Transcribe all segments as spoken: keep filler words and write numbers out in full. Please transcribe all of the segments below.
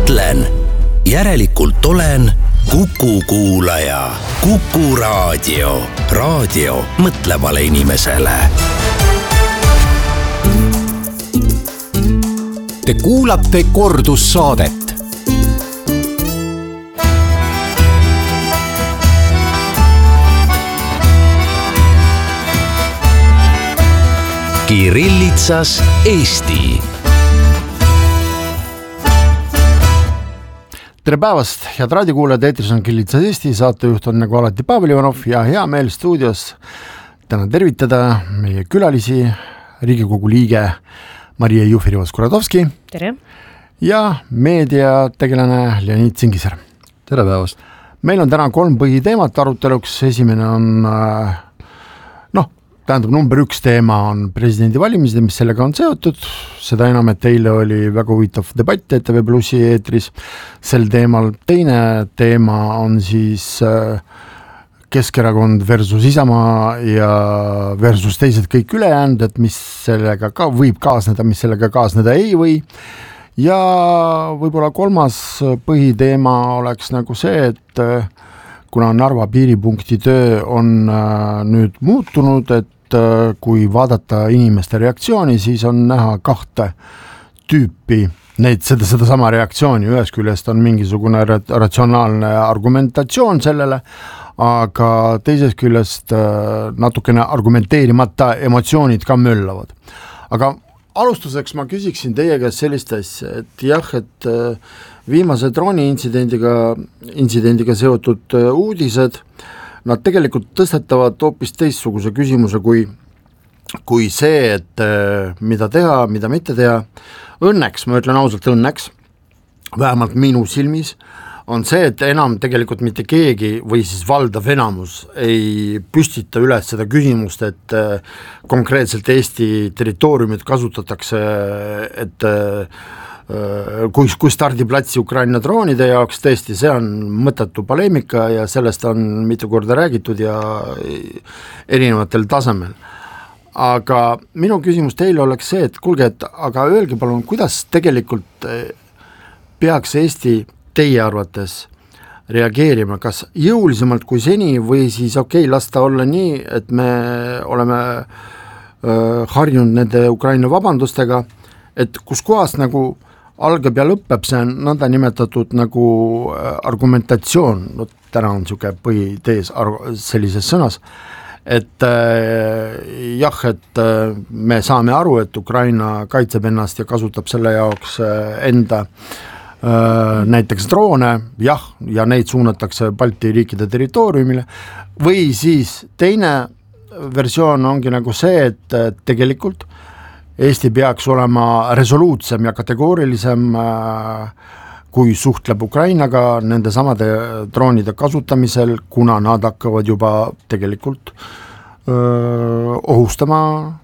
mõtlen, järelikult olen Kuku kuulaja. Kuku raadio. Raadio mõtlevale inimesele. Te kuulate kordussaadet. Kirillitsas Eesti. Tere päevast, head raadiokuulajad, eetris on Kirillitsas Eesti, saatejuht on nagu alati Pavel Ivanov ja hea meel stuudios täna tervitada meie külalisi, Riigikogu liige Maria Jufereva-Skuratovski. Tere. Ja meediategelane Leonid Zingiser. Tere päevast. Meil on täna kolm põhiteemat aruteluks. Esimene on noh, tähendab number üks teema on presidendi valimised, mis sellega on seotud. Seda enam, et eile oli väga huvitav debatt E T V Plussi eetris sel teemal. Teine teema on siis Keskerakond versus Isamaa ja versus teised kõik ülejäänud, et mis sellega ka võib kaasneda, mis sellega kaasneda ei või. Ja võib-olla kolmas põhiteema oleks nagu see, et kuna Narva piiripunkti töö on nüüd muutunud, et kui vaadata inimeste reaktsiooni, siis on näha kahte tüüpi neid, seda, seda sama reaktsiooni. Ühes küljest on mingisugune ratsionaalne argumentatsioon sellele, aga teises küljest natukene argumenteerimata emotsioonid ka möllavad. Aga alustuseks ma küsiksin teie käest sellist asja, et jah, et viimase drooni intsidendiga, intsidendiga seotud uudised, nad tegelikult tõstetavad hoopis teistsuguse küsimuse kui, kui see, et mida teha, mida mitte teha. Õnneks, ma ütlen ausalt õnneks, vähemalt minu silmis, on see, et enam tegelikult mitte keegi või siis valdav enamus ei püstita üles seda küsimust, et konkreetselt Eesti territooriumit kasutatakse, et kui, kui stardiplatsi Ukraina droonide jaoks, tõesti see on mõttetu poleemika ja sellest on mitu korda räägitud ja erinevatel tasemel. Aga minu küsimus teile oleks see, et kuulge, et aga öelge palun, kuidas tegelikult peaks Eesti teie arvates reageerima, kas jõulisemalt kui seni või siis okei, lasta olla nii, et me oleme äh, harjunud nende Ukraina vabandustega, et kus kohast nagu algab ja lõpeb see nõnda nimetatud nagu argumentatsioon, no täna on niisugune põhitees sellises sõnas, et äh, jah, et äh, me saame aru, et Ukraina kaitseb ennast ja kasutab selle jaoks äh, enda äh, näiteks droone, jah, ja neid suunatakse Balti riikide territooriumile, või siis teine versioon ongi nagu see, et äh, tegelikult Eesti peaks olema resoluutsem ja kategoorilisem, kui suhtleb Ukrainaga nende samade droonide kasutamisel, kuna nad hakkavad juba tegelikult öö, ohustama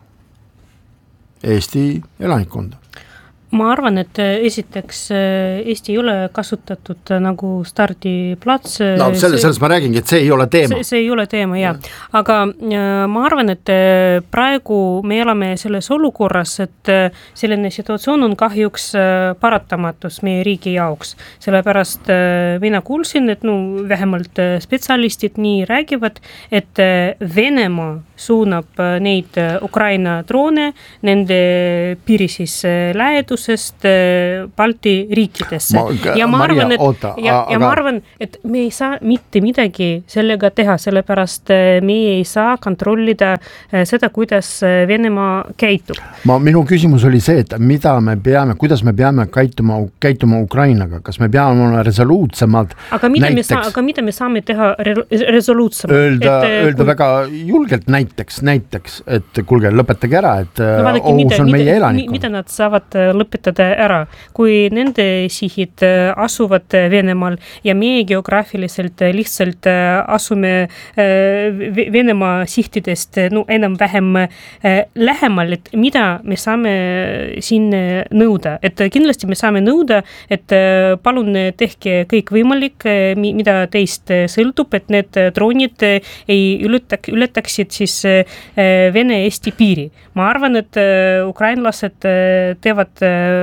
Eesti elanikkonda. Ma arvan, et esiteks Eesti ei ole kasutatud nagu stardiplats. No selles, selles ma räägingi, et see ei ole teema. See, see ei ole teema, jah. Aga ma arvan, et praegu me elame selles olukorras, et selline situatsioon on kahjuks paratamatus meie riigi jaoks. Sellepärast mina kuulsin, et no, vähemalt spetsialistid nii räägivad, et Venemaa suunab neid Ukraina droone nende piiri siis lähedusest Balti riikidesse. Ma, ja ma Maria, arvan, et, oota, ja, aga... ja ma arvan, et me ei saa mitte midagi sellega teha, sellepärast me ei saa kontrollida seda, kuidas Venemaa käitub. Ma, minu küsimus oli see, et mida me peame, kuidas me peame käituma, käituma Ukrainaga, kas me peame olema resoluutsemad aga mida, näiteks, me, saa, aga mida me saame teha re, resoluutsemad? Öelda, et, öelda kui... väga julgelt näiteks, näiteks, et kuulge, lõpetage ära, et no, vaadake, ohus mida, on meie mida, elanikkond. Mida nad saavad lõpetada ära, kui nende sihid asuvad Venemaal ja meie geograafiliselt lihtsalt asume Venemaa sihtidest no, enam-vähem lähemal, et mida me saame siin nõuda. Et kindlasti me saame nõuda, et palun tehke kõik võimalik, mida teist sõltub, et need droonid ei ületak, ületaksid siis Vene-Eesti piiri. Ma arvan, et ukrainlased teevad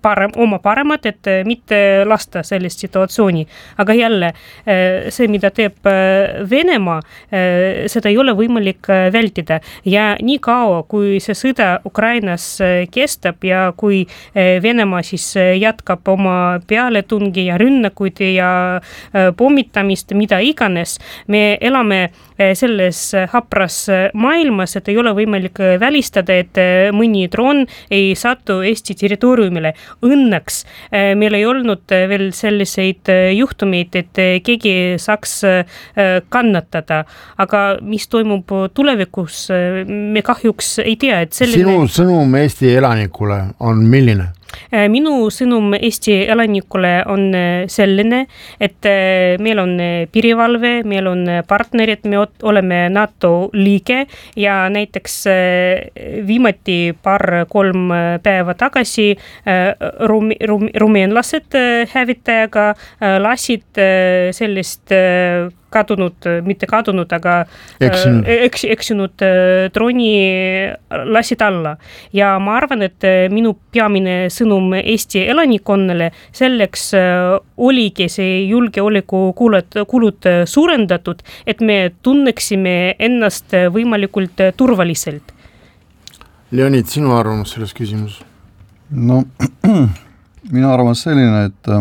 parem, oma paremat, et mitte lasta sellist situatsiooni. Aga jälle, see, mida teeb Venemaa, seda ei ole võimalik vältida. Ja nii kaua, kui see sõda Ukrainas kestab ja kui Venemaa siis jätkab oma pealetungi ja rünnakuid ja pommitamist, mida iganes, me elame selles hapras maailmas, et ei ole võimalik välistada, et mõni droon ei satu Eesti territooriumile. Õnneks meil ei olnud veel selliseid juhtumeid, et keegi saaks kannatada. Aga mis toimub tulevikus, me kahjuks ei tea. Et selline... Sinu sõnum Eesti elanikule on milline? Minu sõnum Eesti elanikule on selline, et meil on piirivalve, meil on partnerid, me oleme NATO liige ja näiteks viimati paar-kolm päeva tagasi rumi, rumi, rumeenlased hävitajaga lasid sellist kadunud, mitte kadunud, aga eksinud, eks, eksinud drooni lasid alla. Ja ma arvan, et minu peamine sõnum Eesti elanikkonnale selleks oligi see julgeoleku kulud, kulud suurendatud, et me tunneksime ennast võimalikult turvaliselt. Leonid, sinu arvamus selles küsimus? No, minu arvamus selline, et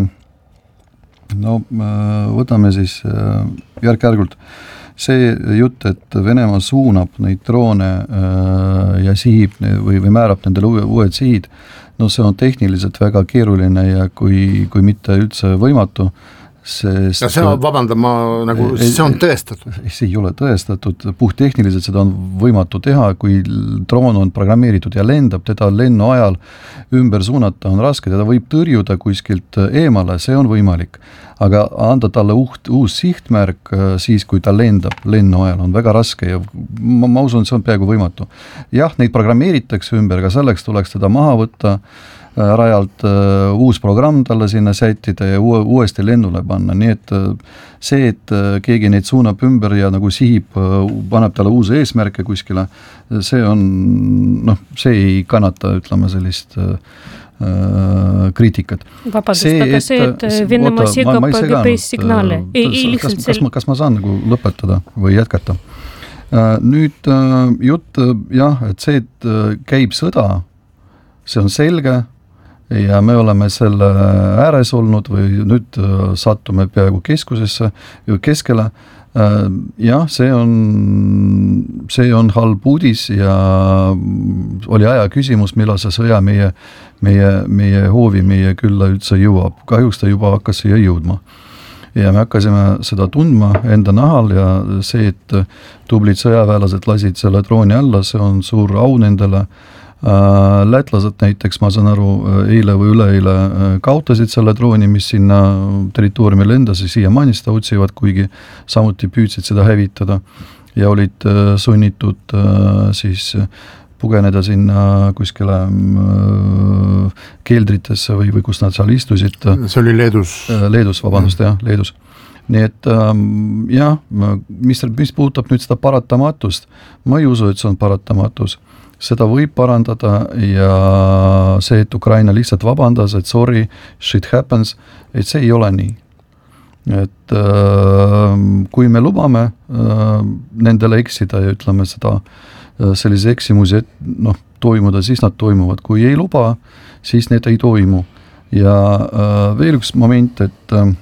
no võtame siis järk-järgult see jutt, et Venemaa suunab neid droone ja sihib või, või määrab nendele uued sihid, no see on tehniliselt väga keeruline ja kui, kui mitte üldse võimatu, sest... Ja see on, vabanda, ma nagu, see on tõestatud. See ei ole tõestatud, puhttehniliselt seda on võimatu teha, kui droon on programmeeritud ja lendab, teda lennu ajal ümber suunata on raske, teda võib tõrjuda kuskilt eemale, see on võimalik. Aga anda talle uht, uus sihtmärk siis, kui ta lendab lennu ajal, on väga raske ja ma, ma usun, see on peaaegu võimatu. Jah, neid programmeeritakse ümber, aga selleks tuleks teda maha võtta, rajalt uh, uus programm talle sinna sättida ja uue, uuesti lennule panna, nii et uh, see, et uh, keegi neid suunab ümber ja nagu sihib, uh, paneb talle uus eesmärke kuskile, see on, noh, see ei kannata, ütleme, sellist uh, kriitikat. Vabandust, see, aga see, et Venemaa segab G P S-signaale. Kas, kas, ma, kas ma saan nagu lõpetada või jätkata? Uh, nüüd uh, jutt, uh, jah, et see, et uh, käib sõda, see on selge, ja me oleme selle ääres olnud või nüüd sattume peaaegu keskusesse, keskele. Jah, see on, see on halb uudis ja oli aja küsimus, millal see sõja meie, meie, meie hoovi, meie külla üldse jõuab. Kahjuks ta juba hakkas siia jõudma. Ja me hakkasime seda tundma enda nahal ja see, et tublid sõjaväelased lasid selle drooni alla, see on suur au nendele. Lätlased näiteks, ma saan aru, eile või üleeile kaotasid selle drooni, mis sinna territooriumi lendas ja siiamaani seda otsivad, kuigi samuti püüdsid seda hävitada ja olid sunnitud siis pugeneda sinna kuskile keeldritesse või, või kus nad seal istusid. See oli Leedus. Leedus, vabandust, mm. jah, Leedus. Nii et jah, mis, mis puudutab nüüd seda paratamatust, ma ei usu, et see on paratamatus. Seda võib parandada ja see, et Ukraina lihtsalt vabandas, et sorry, shit happens, et see ei ole nii. Et äh, kui me lubame äh, nendele eksida ja ütleme seda äh, sellise eksimusi, et noh, toimuda, siis nad toimuvad. Kui ei luba, siis need ei toimu. Ja äh, veel üks moment, et äh,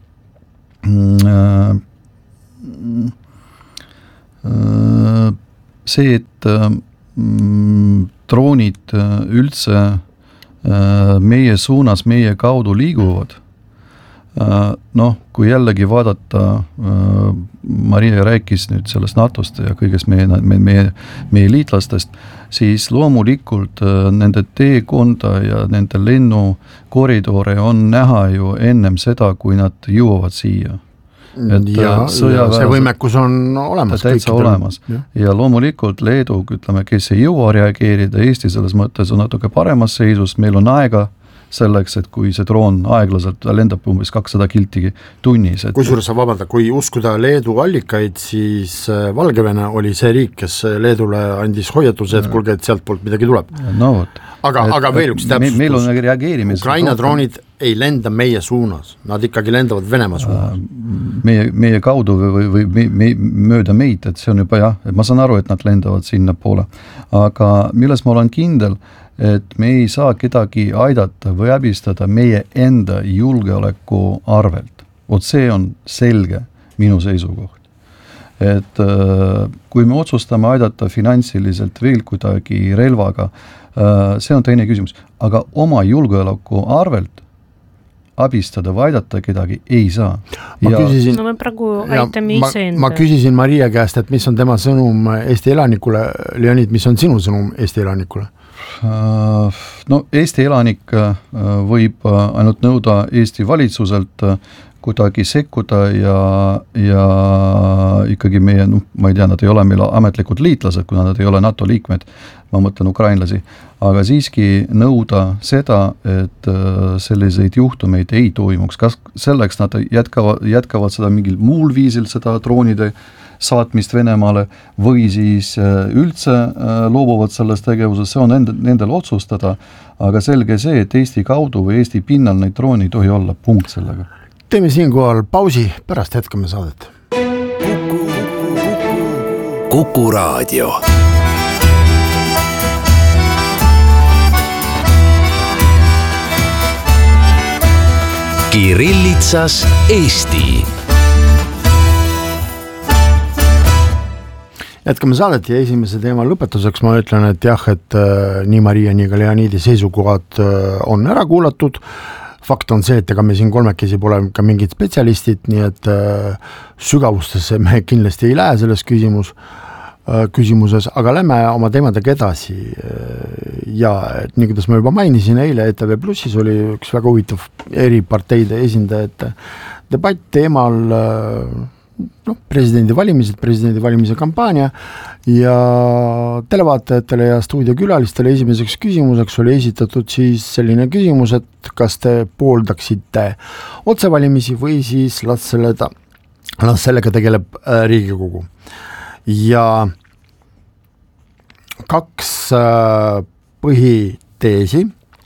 äh, see, et äh, droonid üldse meie suunas, meie kaudu liiguvad. Noh, kui jällegi vaadata, Maria rääkis nüüd sellest NATOst ja kõigest meie, meie, meie liitlastest, siis loomulikult nende teekonda ja nende lennukoridore on näha ju ennem seda, kui nad jõuavad siia. Et ja, ja see võimekus on olemas. Täitsa olemas. Ja. ja loomulikult Leedu, ütleme, kes ei jõua reageerida, Eesti selles mõttes on natuke paremas seisus, meil on aega selleks, et kui see droon aeglaselt lendab umbes kakssada kiltigi tunnis. Et... Kusjuures sa vabanda, kui uskuda Leedu allikaid, siis Valgevene oli see riik, kes Leedule andis hoiatuse, et kulge, et sealt poolt midagi tuleb. No vot. aga, aga veel üks täpsustus. Meil on reageerimis. Ukraina droonid ei lenda meie suunas, nad ikkagi lendavad Venemaa suunas. Meie, meie kaudu või, või me, me, mööda meid, et see on juba jah, et ma saan aru, et nad lendavad sinna poole. Aga milles ma olen kindel, et me ei saa kedagi aidata või abistada meie enda julgeoleku arvelt. Vot see on selge minu seisukoht. Et kui me otsustame aidata finantsiliselt veel kuidagi relvaga, see on teine küsimus, aga oma julgeoleku arvelt abistada või aidata kedagi ei saa. Ma ja, küsisin, no me praegu aitame ma, ise enda. ma küsisin Maria käest, et mis on tema sõnum Eesti elanikule. Leonid, mis on sinu sõnum Eesti elanikule? No Eesti elanik võib ainult nõuda Eesti valitsuselt kuidagi sekkuda ja, ja ikkagi meie, no, ma ei tea, nad ei ole meil ametlikud liitlased, kuna nad ei ole NATO liikmed, ma mõtlen ukrainlasi, aga siiski nõuda seda, et selliseid juhtumeid ei toimuks. Kas selleks nad jätkavad, jätkavad seda mingil muul viisil, seda droonide saatmist Venemaale või siis üldse loobuvad sellest tegevusest, see on endel, nendel otsustada, aga selge see, et Eesti kaudu või Eesti pinnal neid drooni ei tohi olla, punkt sellega. Teeme siinkohal pausi, pärast jätkame saadet. Kuku Raadio. Kirillitsas Eesti. Jätkame saadet ja esimese teema lõpetuseks ma ütlen, et jah, et äh, nii Maria, nii ka Leonidi seisukohad äh, on ära kuulatud. Fakt on see, et ega me siin kolmekesi pole ka mingid spetsialistid, nii et äh, sügavustesse me kindlasti ei lähe selles küsimus, äh, küsimuses, aga lähme oma teemadega edasi. Ja et nii kuidas ma juba mainisin, eile E T V Plussis oli üks väga huvitav eri parteide esindajate debatt teemal äh, no, presidendi valimised, presidendi valimise kampaania ja televaatajatele ja stuudiokülalistele esimeseks küsimuseks oli esitatud siis selline küsimus, et kas te pooldaksite otsevalimisi või siis las, selle ta, las sellega tegeleb äh, Riigikogu. Ja kaks äh, põhiteesi,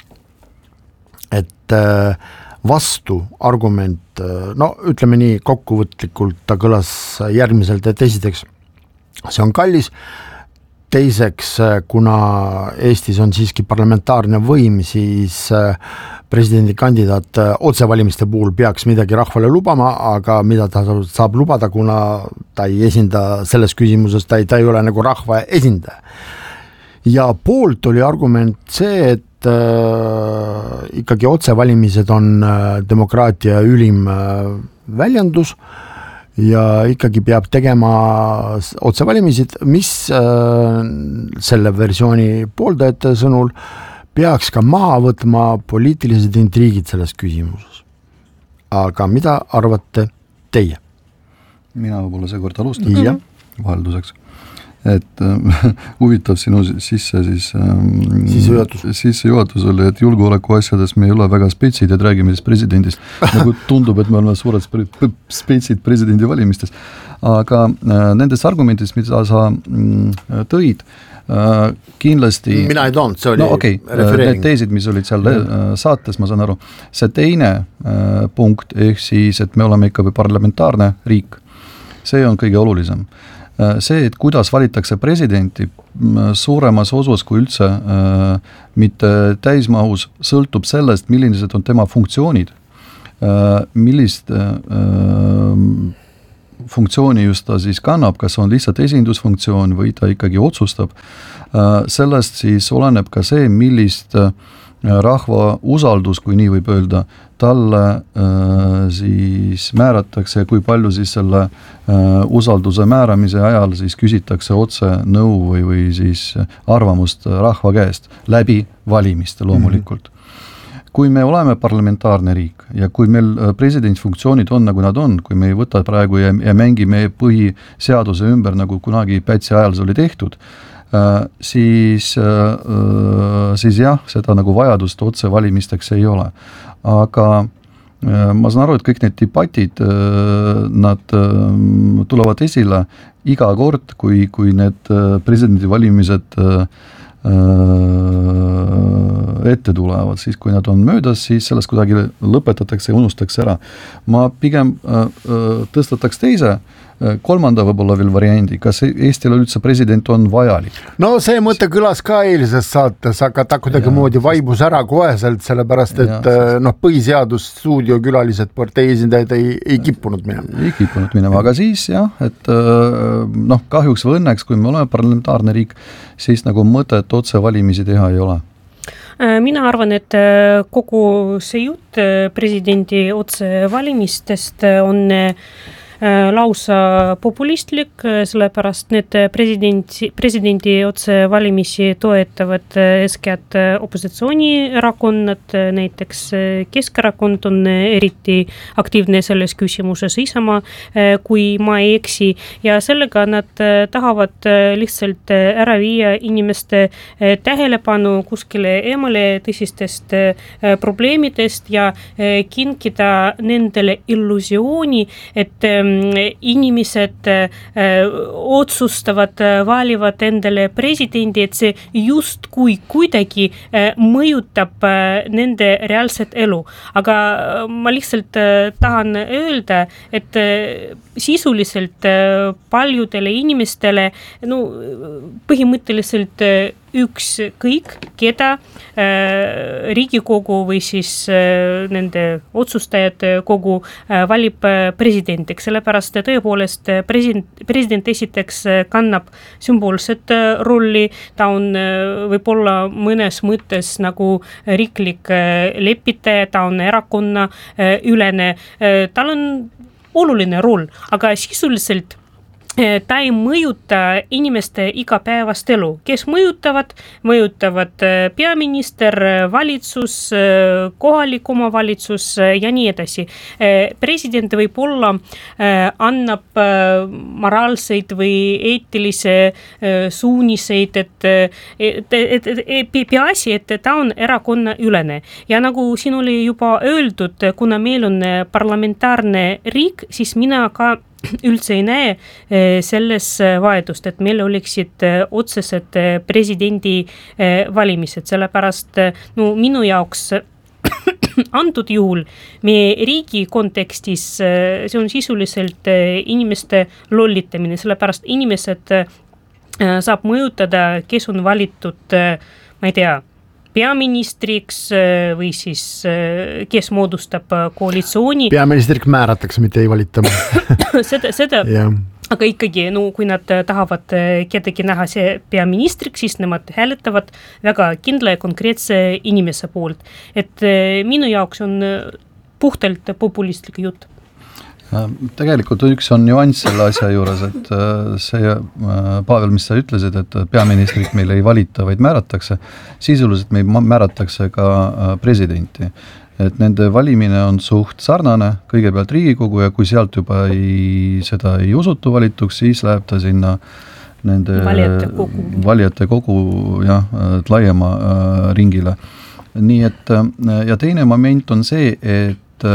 et äh, vastu argument, no ütleme nii kokkuvõtlikult ta kõlas järgmiselt, et esiteks see on kallis, teiseks kuna Eestis on siiski parlamentaarne võim, siis presidendikandidaat otsevalimiste puhul peaks midagi rahvale lubama, aga mida ta saab lubada, kuna ta ei esinda selles küsimuses, ta ei, ta ei ole nagu rahva esindaja. Ja poolt oli argument see, et äh, ikkagi otsevalimised on äh, demokraatia ülim äh, väljendus ja ikkagi peab tegema otsevalimised, mis äh, selle versiooni pooldajate sõnul peaks ka maha võtma poliitilised intriigid selles küsimuses. Aga mida arvate teie? Mina võib-olla seekord alustan ja. Vahelduseks. Et äh, huvitav sinu sisse siis ähm, sissejuhatus. sissejuhatus oli, et julgeoleku asjades me ei ole väga spetsid, et räägime siis presidendist. Nagu tundub, et me oleme suured spetsid presidendi valimistes. Aga äh, nendest argumentidest, mida sa mm, tõid, äh, kindlasti... Mina ei toonud, see oli no, okay, refereering. Need teised, mis olid seal mm. saates, ma saan aru. See teine äh, punkt, ehk siis, et me oleme ikka parlamentaarne riik, see on kõige olulisem. See, et kuidas valitakse presidenti suuremas osas kui üldse äh, mitte täismahus, sõltub sellest, millised on tema funktsioonid, äh, millist äh, funktsiooni just ta siis kannab, kas on lihtsalt esindusfunktsioon või ta ikkagi otsustab. Äh, sellest siis oleneb ka see, millist äh, rahva usaldus, kui nii võib öelda, talle äh, siis määratakse, kui palju siis selle äh, usalduse määramise ajal siis küsitakse otse nõu või, või siis arvamust rahva käest läbi valimiste loomulikult. Mm-hmm. Kui me oleme parlamentaarne riik ja kui meil presidentfunktsioonid on, nagu nad on, kui me ei võta praegu ja, ja mängime põhiseaduse ümber, nagu kunagi Pätsi ajal see oli tehtud, Uh, siis, uh, siis jah, seda nagu vajadust otse valimisteks ei ole. Aga uh, ma saan aru, et kõik need debatid, uh, nad uh, tulevad esile iga kord, kui, kui need uh, presidendi valimised uh, ette tulevad, siis kui nad on möödas, siis sellest kuidagi lõpetatakse ja unustatakse ära. Ma pigem tõstataks teise, kolmanda võib-olla veel variandi, kas Eestil üldse president on vajalik? No see mõte kõlas ka eilises saates, aga ta kuidagi moodi vaibus ära koheselt, sellepärast et ja, noh, põhiseadus stuudiokülalised partei esindajad ei, ei kippunud minema. Ei kippunud minema, aga siis jah, et noh, kahjuks või õnneks, kui me oleme parlamentaarne riik, siis nagu mõtet otse valimisi teha ei ole. Mina arvan, et kogu see jutt presidendi otse valimistest on lausa populistlik, sellepärast need presidendi, presidendi otse valimisi toetavad eeskätt opositsioonierakonnad, näiteks Keskerakond on eriti aktiivne selles küsimuses, Isamaa, kui ma ei eksi, ja sellega nad tahavad lihtsalt ära viia inimeste tähelepanu kuskile eemale tõsistest probleemidest ja kinkida nendele illusiooni, et inimesed otsustavad, valivad endale presidendi, et see just kui kuidagi mõjutab nende reaalset elu. Aga ma lihtsalt tahan öelda, et sisuliselt paljudele inimestele no, põhimõtteliselt ükskõik, keda äh, Riigikogu või siis äh, nende otsustajate kogu äh, valib äh, presidentiks, sellepärast tõepoolest president, president esiteks kannab sümboolset äh, rolli, ta on äh, võib-olla mõnes mõttes nagu riiklik äh, lepitaja, ta on erakonna äh, ülene, äh, tal on oluline roll, aga sisuliselt ta ei mõjuta inimeste igapäevast elu. Kes mõjutavad? Mõjutavad peaminister, valitsus, kohalik omavalitsus ja nii edasi. President võib-olla annab moraalseid või eetilise suuniseid, et, et, et, et peaasi, et ta on erakonna ülene. Ja nagu siin oli juba öeldud, kuna meil on parlamentaarne riik, siis mina ka üldse ei näe selles vajadust, et meil oleksid otsesed presidendi valimised, sellepärast no, minu jaoks antud juhul meie riigi kontekstis see on sisuliselt inimeste lollitamine, sellepärast inimesed saab mõjutada, kes on valitud, ma ei tea, peaministriks või siis kes moodustab koalitsiooni. Peaministriks määratakse, mitte ei valita. seda, seda yeah. Aga ikkagi, no, kui nad tahavad kedagi näha see peaministriks, siis nemad hääletavad väga kindla ja konkreetse inimese poolt. Et minu jaoks on puhtalt populistlik jutt. Tegelikult üks on nüanss selle asja juures, et see, Pavel, mis sa ütlesid, et peaministrit meil ei valita, vaid määratakse, sisuliselt meil määratakse ka presidenti. Et nende valimine on suht sarnane, kõigepealt Riigikogu ja kui sealt juba ei, seda ei usutu valituks, siis läheb ta sinna nende valijate kogu, valijate kogu jah, laiema ringile. Nii et, ja teine moment on see, et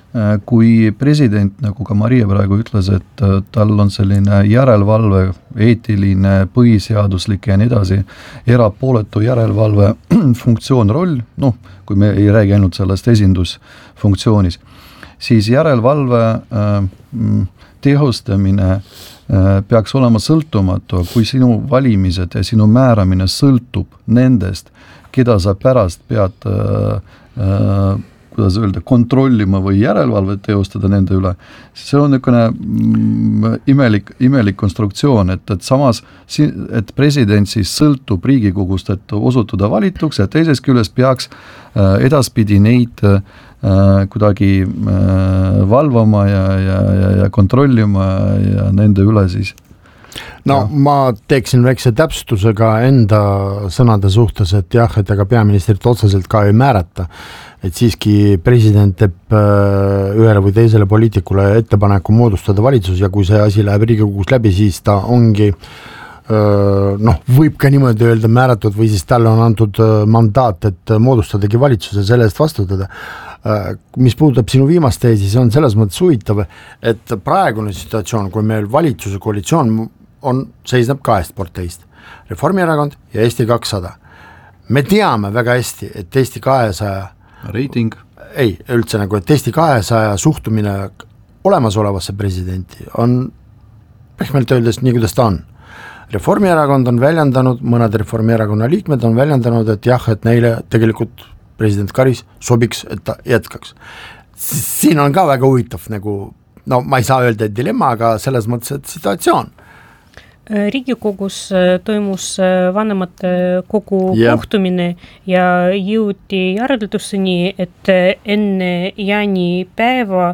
kui president, nagu ka Maria praegu ütles, et tal on selline järelevalve, eetiline, põhiseaduslik ja nii edasi, erapooletu järelevalve funktsioon, roll, noh, kui me ei räägi ainult sellest esindusfunktsioonis, siis järelevalve äh, tehostamine äh, peaks olema sõltumatu, kui sinu valimised ja sinu määramine sõltub nendest, keda sa pärast pead äh, äh, kuidas öelda, kontrollima või järelevalvet teostada nende üle, see on niisugune imelik, imelik konstruktsioon, et, et samas, et president siis sõltub Riigikogust, et osutuda valituks ja teisest küljest peaks edaspidi neid kuidagi valvama ja, ja, ja, ja kontrollima ja nende üle siis. No ja. Ma teeksin väikse täpsustusega enda sõnade suhtes, et jah, et ega peaministrit otseselt ka ei määrata, et siiski president teeb ühele või teisele poliitikule ettepaneku moodustada valitsus ja kui see asi läheb Riigikogus läbi, siis ta ongi noh, võib ka niimoodi öelda määratud või siis talle on antud mandaat, et moodustadagi valitsuse selle eest vastutada. Mis puudutab sinu viimast teesi, see on selles mõttes huvitav, et praegune situatsioon, kui meil valitsuse koalitsioon on, seisneb kahest parteist. Reformierakond ja Eesti kakssada. Me teame väga hästi, et Eesti kahesaja reiting ei, üldse nagu, et Eesti kahesaja suhtumine olemasolevasse presidenti on pehmelt öeldes nii, kuidas ta on. Reformierakond on väljendanud, mõned Reformierakonna liikmed on väljendanud, et jah, et neile tegelikult president Karis sobiks, et ta jätkaks. Siin on ka väga huvitav nagu, no ma ei saa öelda, et dilemma, aga selles mõttes, et situatsioon. Riigikogus toimus vanemate kogu yeah. kohtumine ja jõuti järelduseni, et enne jaanipäeva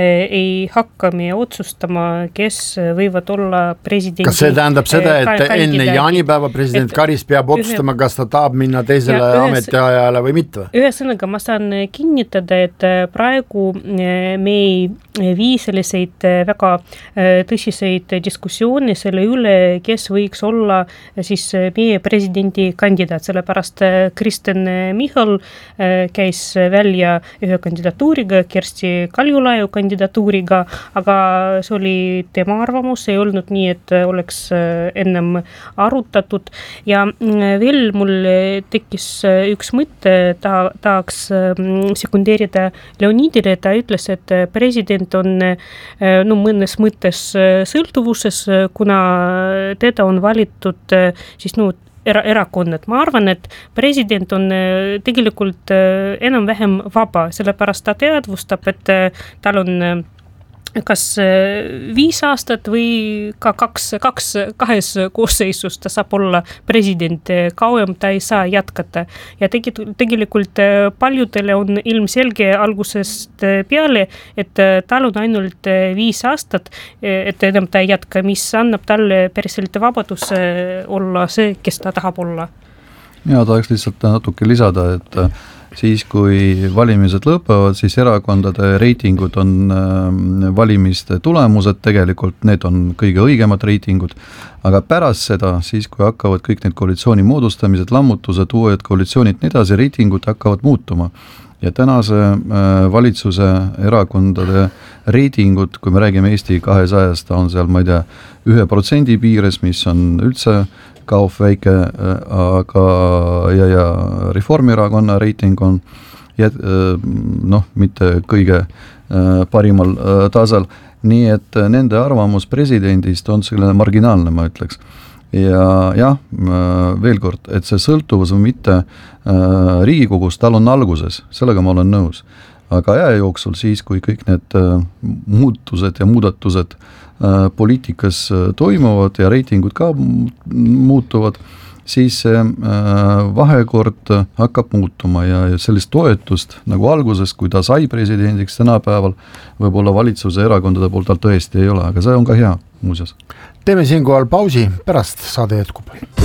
ei hakka me otsustama, kes võivad olla presidendi. Kas see tähendab seda, et enne jaanipäeva president et Karis peab otsustama, kas ta tahab minna teisele ühes, ametiajale või mitte? Ühesõnaga, ma saan kinnitada, et praegu me ei vii selliseid väga tõsiseid diskussioone selle üle, kes võiks olla siis meie presidendi kandidaat, sellepärast Kristen Michal käis välja ühe kandidatuuriga, Kersti Kaljulaid kandidatuuriga, aga see oli tema arvamus, ei olnud nii, et oleks ennem arutatud ja veel mul tekkis üks mõte, ta tahaks sekundeerida Leonidile, ta ütles, et president on no, mõnes mõttes sõltuvuses, kuna teda on valitud siis no, era- erakonnad. Ma arvan, et president on tegelikult enam-vähem vaba, sellepärast ta teadvustab, et tal on kas viis aastat või ka kaks, kaks, kahes koosseisus ta saab olla president, kauem ta ei saa jätkata. Ja tegelikult paljudele on ilmselge algusest peale, et tal on ainult viis aastat, et enam ta ei jätka, mis annab talle päriselt vabadus olla see, kes ta tahab olla. Ja tahaks lihtsalt natuke lisada, et siis kui valimised lõpevad, siis erakondade reitingud on valimiste tulemused, tegelikult need on kõige õigemad reitingud, aga pärast seda, siis kui hakkavad kõik need koalitsiooni moodustamised, lammutused, uued koalitsioonid, nii edasi, reitingud hakkavad muutuma. Ja tänase valitsuse erakondade reitingud, kui me räägime Eesti kahesajast, on seal, ma ei tea, ühe protsendi piires, mis on üldse kaof väike, aga ja, ja Reformierakonna reiting on jät, noh, mitte kõige parimal tasal, nii et nende arvamus presidendist on selline marginaalne, ma ütleks. Ja jah, veel kord, et see sõltuvus või mitte Riigikogus, tal on alguses, sellega ma olen nõus. Aga aja jooksul siis, kui kõik need muutused ja muudatused poliitikas toimuvad ja reitingud ka muutuvad, siis see vahekord hakkab muutuma ja sellist toetust nagu alguses, kui ta sai presidendiks tänapäeval, võib-olla valitsuse erakondade poolt tal tõesti ei ole, aga see on ka hea muuseas. Teeme siinkohal pausi, pärast saade jätkub.